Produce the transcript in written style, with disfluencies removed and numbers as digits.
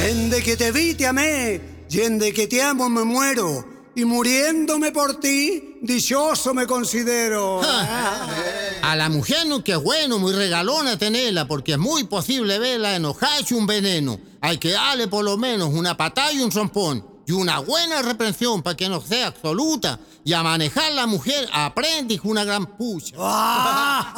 Desde que te vi te amé, y desde que te amo me muero. Y muriéndome por ti, dichoso me considero. A la mujer no, que es bueno, muy regalona tenerla, porque es muy posible verla enojarse un veneno. Hay que darle por lo menos una patada y un trompón. Y una buena reprensión para que no sea absoluta. Y a manejar la mujer aprende una gran pucha.